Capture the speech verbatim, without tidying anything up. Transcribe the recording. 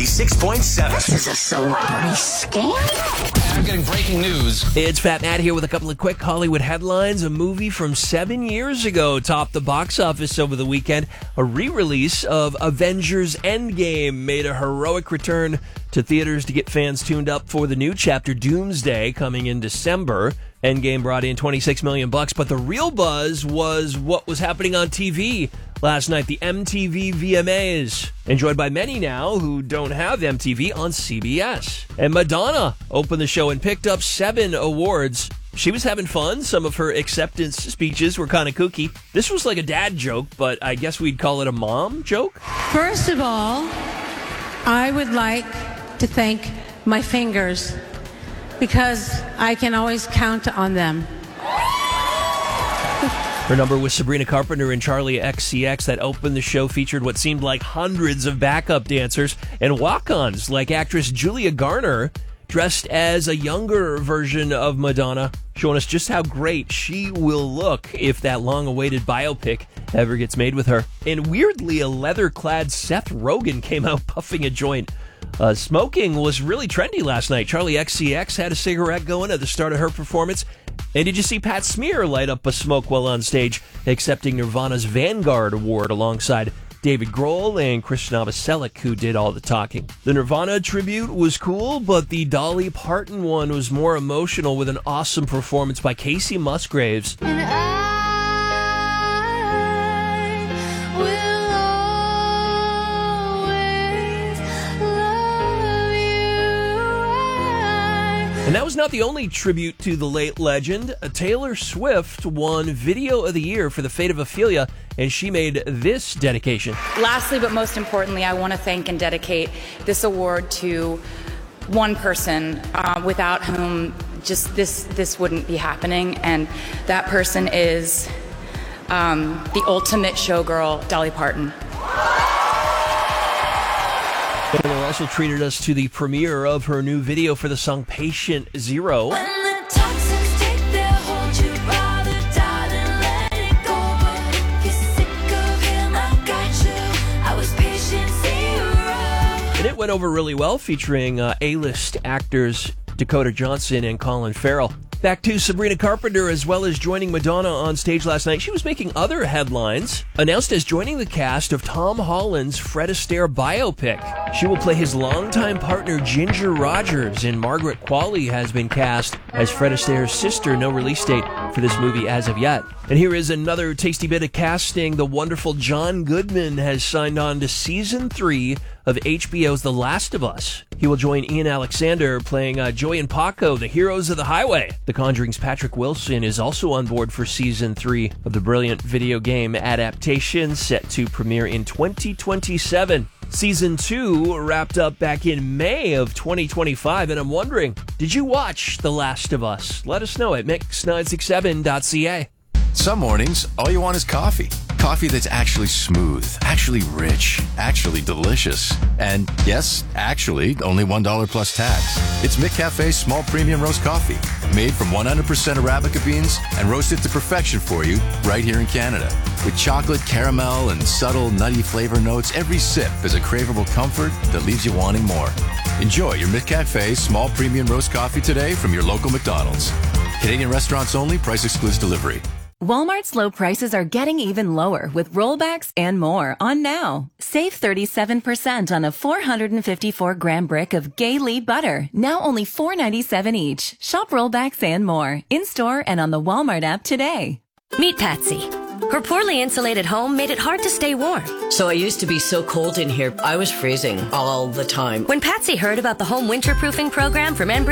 ninety-six point seven. This is a celebrity scam. I'm getting breaking news. It's Fat Matt here with a couple of quick Hollywood headlines. A movie from seven years ago topped the box office over the weekend. A re-release of Avengers Endgame made a heroic return to theaters to get fans tuned up for the new chapter, Doomsday, coming in December. Endgame brought in twenty-six million bucks, but the real buzz was what was happening on T V last night, the M T V V M As, enjoyed by many now who don't have M T V on C B S. And Madonna opened the show and picked up seven awards. She was having fun. Some of her acceptance speeches were kind of kooky. This was like a dad joke, but I guess we'd call it a mom joke. First of all, I would like to thank my fingers because I can always count on them. Her number was Sabrina Carpenter and Charlie X C X that opened the show, featured what seemed like hundreds of backup dancers and walk-ons like actress Julia Garner, dressed as a younger version of Madonna, showing us just how great she will look if that long-awaited biopic ever gets made with her. And weirdly, a leather-clad Seth Rogen came out puffing a joint. Uh, smoking was really trendy last night. Charlie X C X had a cigarette going at the start of her performance. And did you see Pat Smear light up a smoke while on stage, accepting Nirvana's Vanguard Award alongside David Grohl and Christian Novoselic, who did all the talking. The Nirvana tribute was cool, but the Dolly Parton one was more emotional, with an awesome performance by Casey Musgraves. And I will always love you. And that was not the only tribute to the late legend. Taylor Swift won Video of the Year for The Fate of Ophelia, and she made this dedication. Lastly, but most importantly, I want to thank and dedicate this award to one person uh, without whom just this this wouldn't be happening, and that person is um, the ultimate showgirl, Dolly Parton. Taylor also treated us to the premiere of her new video for the song Patient Zero. And it went over really well, featuring uh, A-list actors Dakota Johnson and Colin Farrell. Back to Sabrina Carpenter, as well as joining Madonna on stage last night. She was making other headlines, announced as joining the cast of Tom Holland's Fred Astaire biopic. She will play his longtime partner Ginger Rogers, and Margaret Qualley has been cast as Fred Astaire's sister. No release date for this movie as of yet. And here is another tasty bit of casting. The wonderful John Goodman has signed on to season three of H B O's The Last of Us. He will join Ian Alexander playing uh, Joey and Paco, the heroes of the highway. The Conjuring's Patrick Wilson is also on board for season three of the brilliant video game adaptation, set to premiere in twenty twenty-seven. Season two wrapped up back in May of twenty twenty-five, and I'm wondering, did you watch The Last of Us? Let us know at mix nine six seven dot c a. Some mornings, all you want is coffee. Coffee that's actually smooth, actually rich, actually delicious. And yes, actually, only one dollar plus tax. It's McCafe's small premium roast coffee, made from one hundred percent Arabica beans and roasted to perfection for you right here in Canada. With chocolate, caramel, and subtle nutty flavor notes, every sip is a craveable comfort that leaves you wanting more. Enjoy your McCafe small premium roast coffee today from your local McDonald's. Canadian restaurants only, price excludes delivery. Walmart's low prices are getting even lower with rollbacks and more on now. Save thirty-seven percent on a four hundred fifty-four gram brick of Gay-Lee butter, now only four ninety-seven each. Shop rollbacks and more in-store and on the Walmart app today. Meet Patsy. Her poorly insulated home made it hard to stay warm. So I used to be so cold in here, I was freezing all the time. When Patsy heard about the home winterproofing program from Enbridge,